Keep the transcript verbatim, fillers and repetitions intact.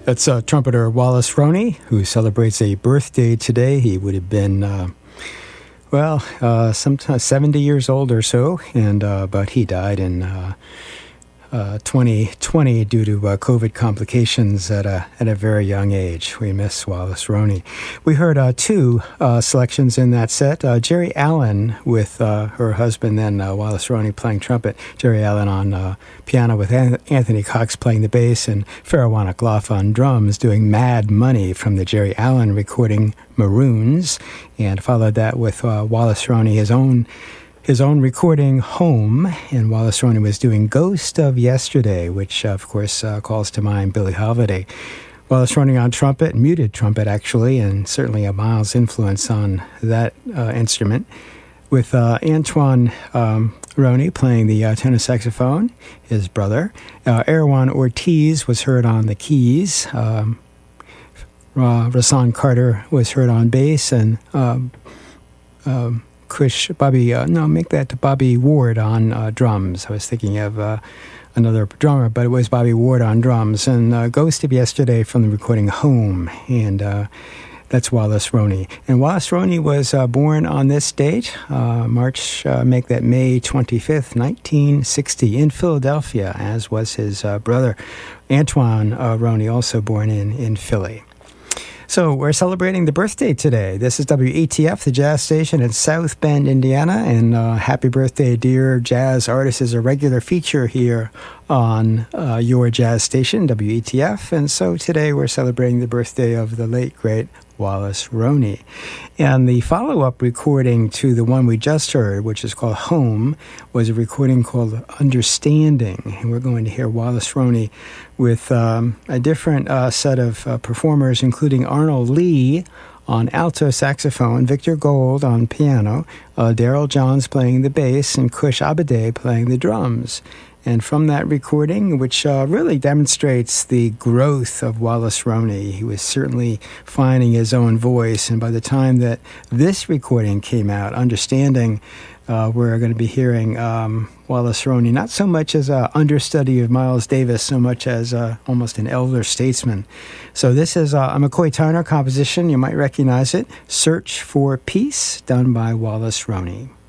That's uh, trumpeter Wallace Roney, who celebrates a birthday today. He would have been, uh, well, uh, sometime seventy years old or so, and uh, but he died in uh, uh, twenty twenty due to uh, COVID complications at a at a very young age. We miss Wallace Roney. We heard uh, two uh, selections in that set. Uh, Jerry Allen with uh, her husband, then uh, Wallace Roney playing trumpet. Jerry Allen on uh, piano with An- Anthony Cox playing the bass, and Farah Gloff on drums doing Mad Money from the Jerry Allen recording Maroons, and followed that with uh, Wallace Roney, his own his own recording Home, and Wallace Roney was doing Ghost of Yesterday, which uh, of course uh, calls to mind Billie Holiday. Wallace Roney on trumpet, muted trumpet actually, and certainly a Miles influence on that uh, instrument, with uh, Antoine um, Roney playing the uh, tenor saxophone, his brother. Uh, Erwan Ortiz was heard on the keys. Um, uh, Rahsaan Carter was heard on bass, and um, um, Kush, Bobby, uh, no, make that Bobby Ward on uh, drums. I was thinking of uh, another drummer, but it was Bobby Ward on drums. And uh, Ghost of Yesterday from the recording Home, and uh, that's Wallace Roney. And Wallace Roney was uh, born on this date, uh, March, uh, make that May twenty-fifth, nineteen sixty, in Philadelphia, as was his uh, brother, Antoine uh, Roney, also born in, in Philly. So we're celebrating the birthday today. This is W A T F, the jazz station in South Bend, Indiana, and uh, happy birthday, dear jazz artist, is a regular feature here on uh, your jazz station, W A T F. And so today we're celebrating the birthday of the late, great Wallace Roney. And the follow-up recording to the one we just heard, which is called Home, was a recording called Understanding. And we're going to hear Wallace Roney with um, a different uh, set of uh, performers, including Arnold Lee on alto saxophone, Victor Gold on piano, uh, Daryl Johns playing the bass, and Kush Abade playing the drums. And from that recording, which uh, really demonstrates the growth of Wallace Roney, he was certainly finding his own voice. And by the time that this recording came out, Understanding, uh, we're going to be hearing um, Wallace Roney not so much as an understudy of Miles Davis, so much as uh, almost an elder statesman. So this is uh, a McCoy Tyner composition. You might recognize it, Search for Peace, done by Wallace Roney.